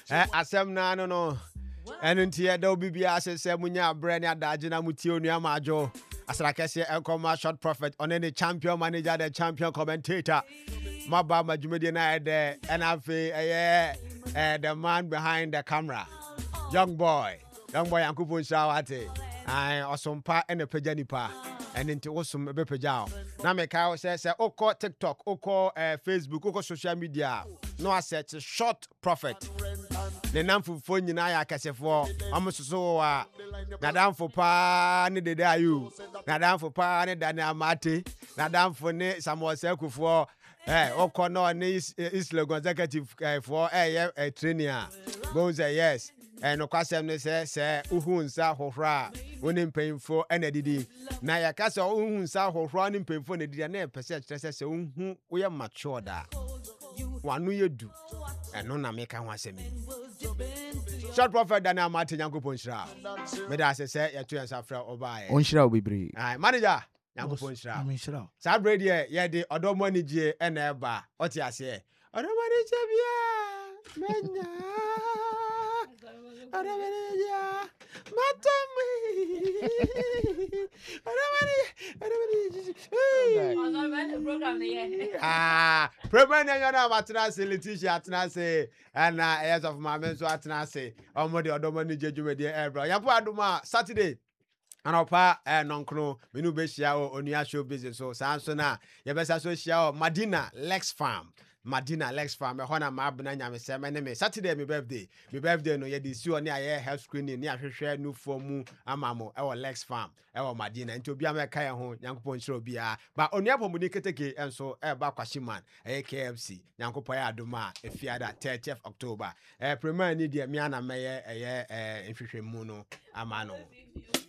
asem na no enu ntie da obi bia asese munya abre ne adaje na mutie onua majo asrakese enkoma short prophet on any champion manager the champion commentator maba majumedi na de enafe the man behind the camera young boy yankupon shawate osompa ene pagya nipa ene nti wosum be pagya na me kai say oko TikTok oko Facebook oko social media no asset short prophet ne namfufo nyina ya kasefo amususo wa nadamfo pa ne dede ayu nadamfo pa ne dane amate nadamfo ne Samuel Sekufo oko no ne Isle Executive for trainer bonza yes no kwasem ne se uhunsa hohra woni mpemfo ena didi na ya kase uhunsa hohra ne mpemfo na didi na pese kyerese se uhu wo mature da wanu yedu eno na meka ho asemi short prophet Daniel Martin Yankopon shira me da se yeto yansa fra obae on shira obibri manager Yankopon shira am shira sa brady ye de odomani gie ena eba oti ase odomani chebia menya odomani matami program na matna se Letitia atna se na yes of my men so atna se omode odomani jejumede ebra yapo aduma Saturday anopa nonkro menu be shia onua show business so sanso na ye besa so shia Madina Lex Farm me hona mabna nyame se me ne me Saturday me birthday no ye di si oni aye health screening ni ahwehwe nu fomu amamo e Lex Farm e Madina nti obi ameka ye ho nyankopon shiro bia ba onua pomuni keteke enso e ba kwashiman KFC nyankopon ya adoma efiada 30th October premier ni de me ana meye nhwehwemu no amano